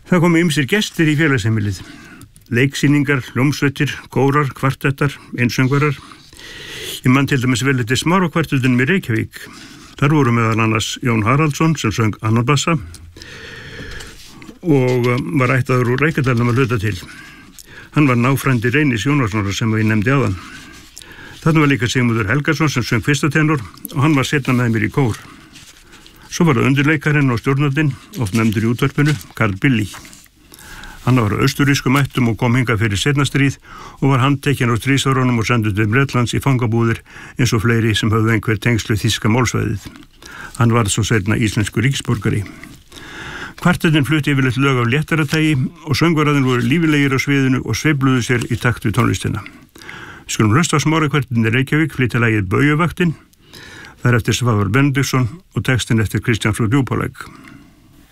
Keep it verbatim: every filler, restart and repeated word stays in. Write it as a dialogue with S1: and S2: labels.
S1: Það komu ýmsir gestir í félagsheimilið. Leiksýningar, hljómsveitir, kórar, kvartettar, einsöngvarar. Ég man til dæmis vel eftir Smárokvartettinum í Reykjavík. Þar voru meðal annars Jón Haraldsson sem söng annarbassa og var ættaður úr Reykjadalnum að hluta til. Hann var náfrændi Reynis Jónassonar sem ég nefndi áðan. Þarna var líka Sigmundur Helgason sem söng fyrsta tenor og hann var seinna með mér í kór. Svo var það undirleikarinn og stjórnandinn, oft nefndur í útvarpinu, Karl Billy. Hann var austurískum ættum og kom hingað fyrir seinna stríð og var handtekinn á stríðsárunum og sendur til Bretlands í fangabúðir eins og fleiri sem höfðu einhver tengslu þýska málsvæðið. Hann var svo seinna íslensku ríkisborgari. Kvartettin flutti yfirleitt lög af léttara tagi og söngvararnir voru lífilegir á sviðinu og sveifluðu sér í takt við tónlistina. Við skulum hlusta á Smárokvartettin í Reykjavík flytja lagið Baujuvaktin. Það er eftir Svavar Benediktsson og textin eftir Kristján frá Djúpalæk.